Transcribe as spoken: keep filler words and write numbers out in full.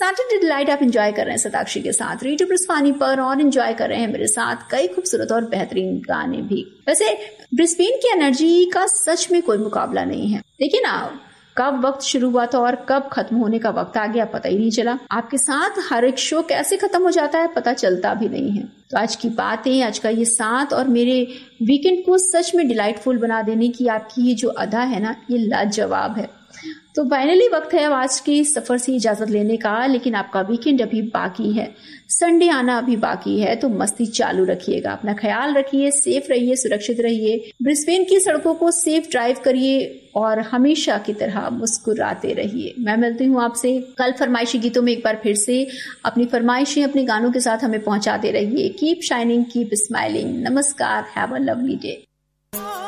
Saturday delight आप enjoy कर रहे हैं सताक्षी के साथ रेडियो ब्रिस्बेन पर और एंजॉय कर रहे हैं मेरे साथ कई खूबसूरत और बेहतरीन गाने भी। वैसे ब्रिस्बेन की एनर्जी का सच में कोई मुकाबला नहीं है। देखिए ना, कब वक्त शुरू हुआ था और कब खत्म होने का वक्त आ गया पता ही नहीं चला। आपके साथ हर एक शो कैसे खत्म हो जाता है पता चलता भी नहीं है। तो आज की बातें, आज का ये साथ और मेरे वीकेंड को सच में डिलाइटफुल बना देने की आपकी ये जो अदा है ना, ये लाजवाब है। तो फाइनली वक्त है अब आज की सफर से इजाजत लेने का, लेकिन आपका वीकेंड अभी बाकी है, संडे आना अभी बाकी है। तो मस्ती चालू रखिएगा, अपना ख्याल रखिए, सेफ रहिए, सुरक्षित रहिए, ब्रिस्बेन की सड़कों को सेफ ड्राइव करिए और हमेशा की तरह मुस्कुराते रहिए। मैं मिलती हूँ आपसे कल फरमाइशी गीतों में एक बार फिर से। अपनी फरमाइशें अपने गानों के साथ हमें पहुंचाते रहिए। Keep shining, keep smiling. नमस्कार, हैव अ लवली डे।